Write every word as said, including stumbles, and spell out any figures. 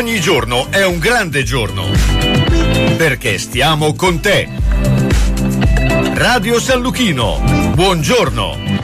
Ogni giorno è un grande giorno, perché stiamo con te. Radio San Luchino, buongiorno.